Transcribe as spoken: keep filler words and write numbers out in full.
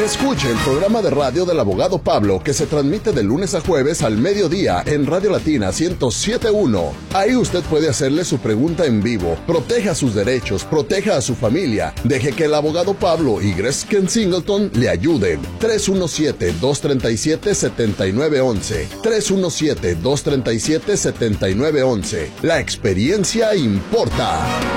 Escuche el programa de radio del abogado Pablo, que se transmite de lunes a jueves al mediodía en Radio Latina ciento siete punto uno. Ahí usted puede hacerle su pregunta en vivo. Proteja sus derechos, proteja a su familia. Deje que el abogado Pablo y Gresken Singleton le ayuden. tres uno siete, dos tres siete, siete nueve uno uno. tres uno siete, dos tres siete, siete nueve uno uno. La experiencia importa.